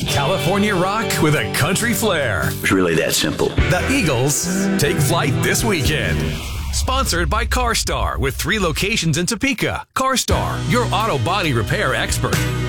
California rock with a country flair. It's really that simple. The Eagles take flight this weekend. Sponsored by CarStar with 3 locations in Topeka. CarStar, your auto body repair expert.